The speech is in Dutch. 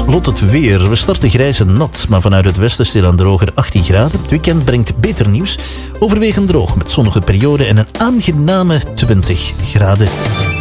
Lot, het weer. We starten grijs en nat, maar vanuit het westen stilaan droger 18 graden. Het weekend brengt beter nieuws. Overwegend droog met zonnige perioden en een aangename 20 graden.